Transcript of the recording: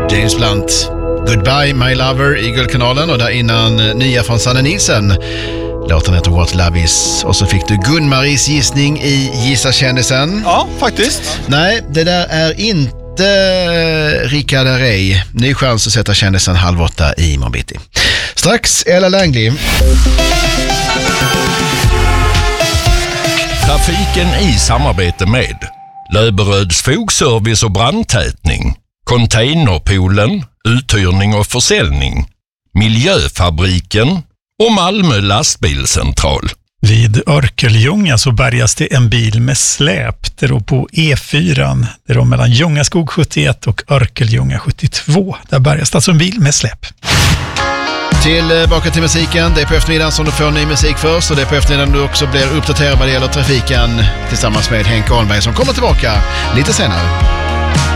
James Blunt, Goodbye My Lover i Guldkanalen, och där innan nya från Sanne Nielsen. Låten heter What Love Is. Och så fick du Gun-Maries gissning i Gissa kändisen. Ja, faktiskt. Nej, det där är inte Rickard Herrey. Ny chans att sätta kändisen 7:30 i morgon bitti. Strax Ella Langley. Trafiken i samarbete med Löberöds fogservice och brandtätning, Containerpoolen, uthyrning och försäljning, Miljöfabriken och Malmö lastbilscentral. Vid Örkelljunga så bärgas det en bil med släp. Det då på E4, det då mellan Ljungaskog 71 och Örkelljunga 72. Där bärgas det alltså en bil med släp. Tillbaka till musiken. Det är på eftermiddagen som du får ny musik först, och det är på eftermiddagen du också blir uppdaterad vad det gäller trafiken tillsammans med Henke Ahlberg som kommer tillbaka lite senare.